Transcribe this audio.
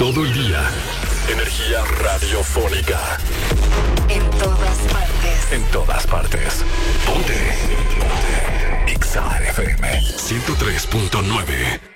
Todo el día. Energía radiofónica. En todas partes. En todas partes. Ponte. Ponte. Exa FM 103.9.